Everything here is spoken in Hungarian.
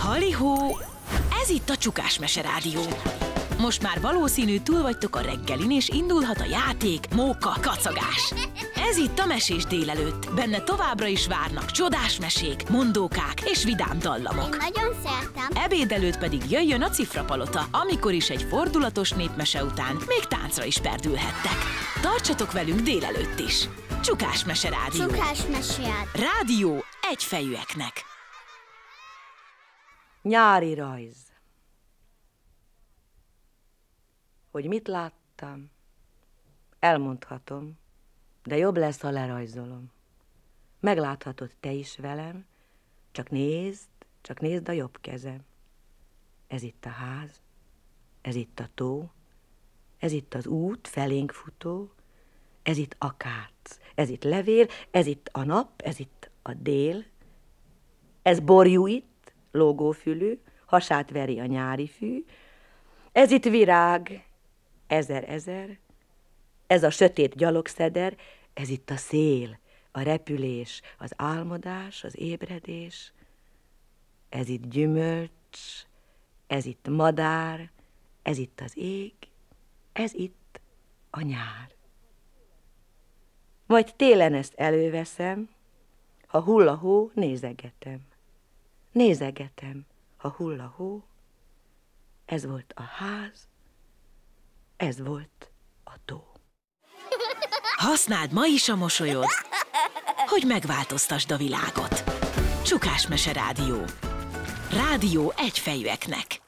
Halihó! Ez itt a Csukás Mese Rádió. Most már valószínű túl vagytok a reggelin, és indulhat a játék, móka, kacagás. Ez itt a Mesés délelőtt. Benne továbbra is várnak csodás mesék, mondókák és vidám dallamok. Én nagyon szeretem. Ebéd előtt pedig jöjjön a Cifrapalota, amikor is egy fordulatos népmese után még táncra is perdülhettek. Tartsatok velünk délelőtt is. Csukás Mese Rádió. Csukás Mese Rádió egyfejűeknek. Nyári rajz. Hogy mit láttam, elmondhatom, de jobb lesz, ha lerajzolom. Megláthatod te is velem, csak nézd a jobb kezem. Ez itt a ház, ez itt a tó, ez itt az út felénk futó, ez itt akác, ez itt levél, ez itt a nap, ez itt a dél, ez borjú itt, lógófülű, hasát veri a nyári fű, ez itt virág, ezer, ez a sötét gyalogszeder, ez itt a szél, a repülés, az álmodás, az ébredés, ez itt gyümölcs, ez itt madár, ez itt az ég, ez itt a nyár. Majd télen ezt előveszem, ha hull a hó, nézegetem, ha hull a hó, ez volt a ház, ez volt a tó. Használd ma is a mosolyod, hogy megváltoztasd a világot. Csukás Mese Rádió. Rádió egyfejűeknek.